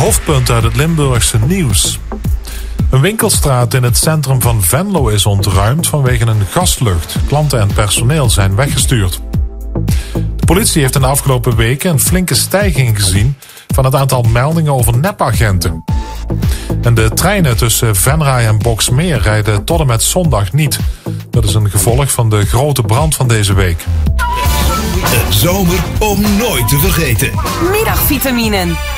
hoofdpunten uit het Limburgse nieuws. Een winkelstraat in het centrum van Venlo is ontruimd vanwege een gaslucht. Klanten en personeel zijn weggestuurd. De politie heeft in de afgelopen weken een flinke stijging gezien van het aantal meldingen over nepagenten. En de treinen tussen Venray en Boxmeer rijden tot en met zondag niet. Dat is een gevolg van de grote brand van deze week. Een zomer om nooit te vergeten. Middagvitaminen.